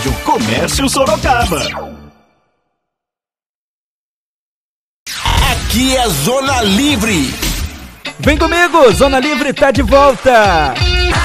Comércio Sorocaba. Aqui é Zona Livre. Vem comigo, Zona Livre tá de volta.